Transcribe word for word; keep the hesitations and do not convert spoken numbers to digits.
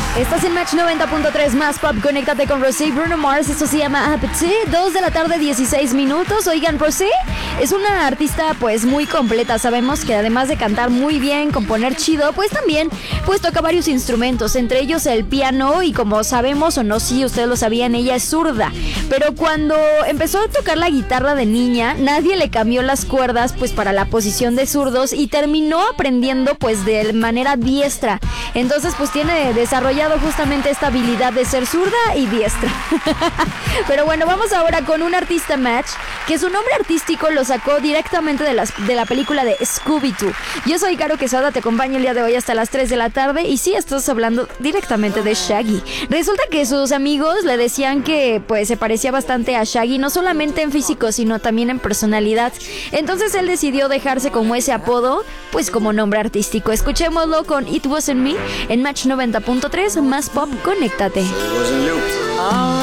Estás en Match noventa punto tres más Pop, conéctate con Rosé y Bruno Mars. Esto se llama Appetit, dos de la tarde, dieciséis minutos. Oigan, Rosé es una artista pues muy completa. Sabemos que además de cantar muy bien, componer chido, pues también pues toca varios instrumentos, entre ellos el piano. Y como sabemos o no, si ustedes lo sabían, ella es zurda. Pero cuando empezó a tocar la guitarra de niña, nadie le cambió las cuerdas pues para la posición de zurdos y terminó aprendiendo pues de manera diestra. Entonces pues tiene desarrollado justamente esta habilidad de ser zurda y diestra. Pero bueno, vamos ahora con un artista Match que su nombre artístico lo sacó directamente de, las, de la película de Scooby-Doo. Yo soy Caro Quesada, te acompaño el día de hoy hasta las tres de la tarde y sí, estás hablando directamente de Shaggy. Resulta que sus amigos le decían que pues se parecía bastante a Shaggy, no solamente en físico sino también en personalidad. Entonces él decidió dejarse como ese apodo, pues como nombre artístico. Escuchémoslo con It Wasn't Me en Match noventa punto tres más Pop, conéctate.